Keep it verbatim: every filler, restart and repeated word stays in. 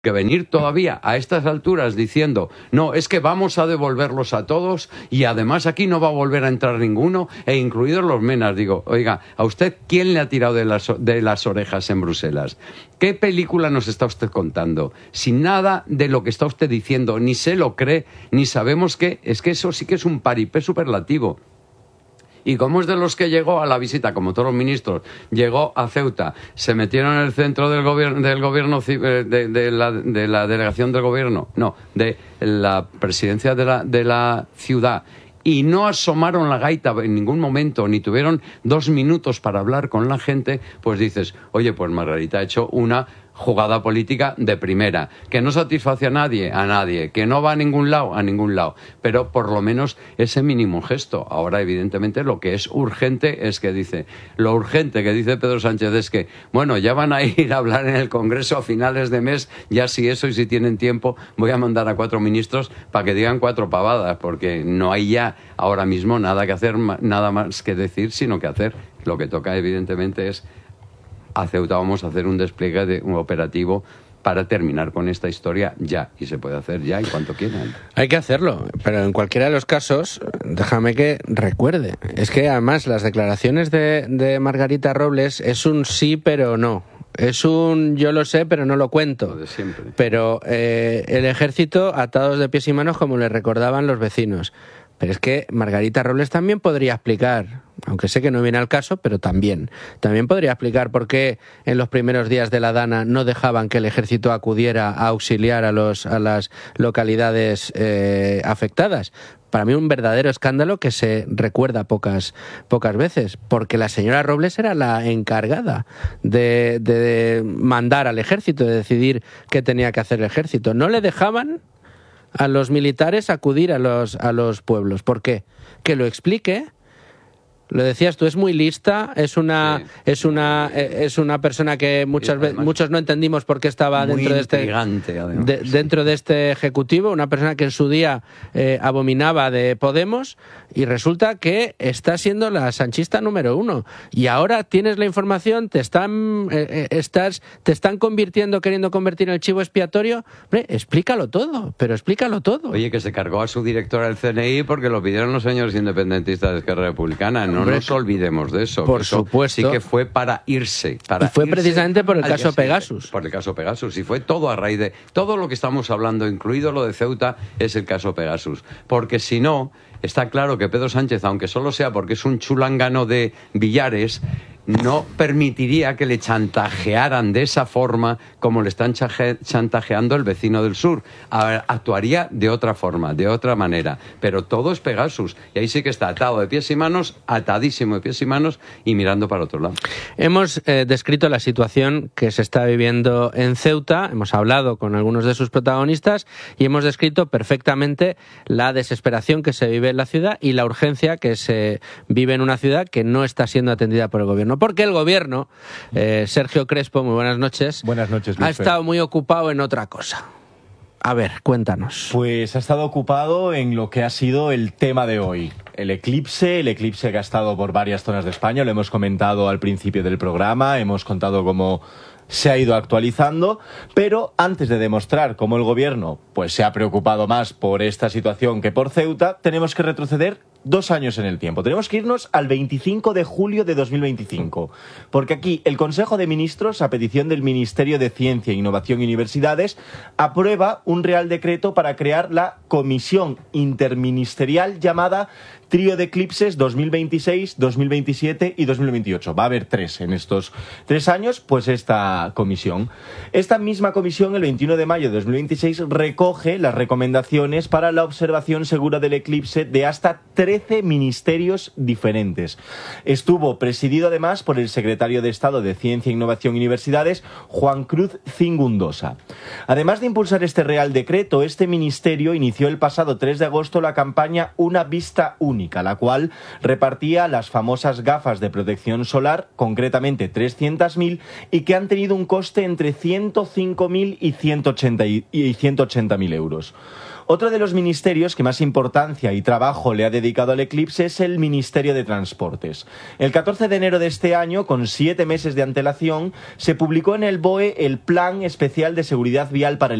Que venir todavía a estas alturas diciendo, no, es que vamos a devolverlos a todos y además aquí no va a volver a entrar ninguno, e incluidos los menas. Digo, oiga, ¿a usted quién le ha tirado de las, de las orejas en Bruselas? ¿Qué película nos está usted contando? Si nada de lo que está usted diciendo ni se lo cree, ni sabemos qué, es que eso sí que es un paripé superlativo. Y como es de los que llegó a la visita, como todos los ministros, llegó a Ceuta, se metieron en el centro del gobierno, del gobierno de, de, la, de la delegación del gobierno, no, de la presidencia de la, de la ciudad, y no asomaron la gaita en ningún momento, ni tuvieron dos minutos para hablar con la gente, pues dices, oye, pues Margarita ha hecho una jugada política de primera, que no satisface a nadie, a nadie, que no va a ningún lado, a ningún lado, pero por lo menos ese mínimo gesto. Ahora, evidentemente, lo que es urgente es que dice, lo urgente que dice Pedro Sánchez es que, bueno, ya van a ir a hablar en el Congreso a finales de mes, ya si eso y si tienen tiempo, voy a mandar a cuatro ministros para que digan cuatro pavadas, porque no hay ya ahora mismo nada que hacer, nada más que decir, sino que hacer. Lo que toca, evidentemente, es a Ceuta vamos a hacer un despliegue de un operativo para terminar con esta historia ya, y se puede hacer ya en cuanto quieran. Hay que hacerlo, pero en cualquiera de los casos, déjame que recuerde, es que además las declaraciones de, de Margarita Robles es un sí pero no. Es un yo lo sé pero no lo cuento. Lo de siempre. Pero eh, el ejército atados de pies y manos como le recordaban los vecinos. Pero es que Margarita Robles también podría explicar, aunque sé que no viene al caso, pero también, también podría explicar por qué en los primeros días de la Dana no dejaban que el ejército acudiera a auxiliar a, los, a las localidades eh, afectadas. Para mí un verdadero escándalo que se recuerda pocas, pocas veces, porque la señora Robles era la encargada de, de mandar al ejército, de decidir qué tenía que hacer el ejército. No le dejaban a los militares acudir a los, a los pueblos. ¿Por qué? Que lo explique. Lo decías tú, es muy lista, es una sí. es una es una persona que muchas veces muchos no entendimos por qué estaba dentro de este de, dentro de este ejecutivo, una persona que en su día eh, abominaba de Podemos, y resulta que está siendo la sanchista número uno, y ahora tienes la información, te están eh, estás te están convirtiendo, queriendo convertir en el chivo expiatorio. Hombre, explícalo todo, pero explícalo todo. Oye, que se cargó a su directora del C N I porque lo pidieron los señores independentistas de Esquerra Republicana, ¿no? No nos olvidemos de eso. Por eso supuesto. Sí que fue para irse. Para y fue irse precisamente por el caso Pegasus. Por el caso Pegasus. Y fue todo a raíz de... Todo lo que estamos hablando, incluido lo de Ceuta, es el caso Pegasus. Porque si no, está claro que Pedro Sánchez, aunque solo sea porque es un chulangano de billares, no permitiría que le chantajearan de esa forma como le están chantajeando el vecino del sur. A ver, actuaría de otra forma, de otra manera. Pero todo es Pegasus. Y ahí sí que está atado de pies y manos, atadísimo de pies y manos y mirando para otro lado. Hemos eh, descrito la situación que se está viviendo en Ceuta, hemos hablado con algunos de sus protagonistas y hemos descrito perfectamente la desesperación que se vive en la ciudad y la urgencia que se vive en una ciudad que no está siendo atendida por el gobierno. Porque el gobierno, eh, Sergio Crespo, muy buenas noches. Buenas noches, Luis ha estado muy ocupado en otra cosa. A ver, cuéntanos. Pues ha estado ocupado en lo que ha sido el tema de hoy. El eclipse, el eclipse que ha estado por varias zonas de España, lo hemos comentado al principio del programa, hemos contado cómo se ha ido actualizando, pero antes de demostrar cómo el gobierno pues se ha preocupado más por esta situación que por Ceuta, tenemos que retroceder dos años en el tiempo. Tenemos que irnos al veinticinco de julio de dos mil veinticinco, porque aquí el Consejo de Ministros, a petición del Ministerio de Ciencia, Innovación y Universidades, aprueba un Real Decreto para crear la Comisión Interministerial llamada Trío de Eclipses dos mil veintiséis, dos mil veintisiete y dos mil veintiocho. Va a haber tres en estos tres años, pues esta comisión. Esta misma comisión, el veintiuno de mayo de dos mil veintiséis, recoge las recomendaciones para la observación segura del eclipse de hasta trece ministerios diferentes. Estuvo presidido además por el secretario de Estado de Ciencia, Innovación y Universidades, Juan Cruz Cingundosa. Además de impulsar este Real Decreto, este ministerio inició el pasado tres de agosto la campaña Una Vista Única, la cual repartía las famosas gafas de protección solar, concretamente trescientas mil, y que han tenido un coste entre ciento cinco mil y ciento ochenta mil euros. Otro de los ministerios que más importancia y trabajo le ha dedicado al eclipse es el Ministerio de Transportes. El catorce de enero de este año, con siete meses de antelación, se publicó en el B O E el Plan Especial de Seguridad Vial para el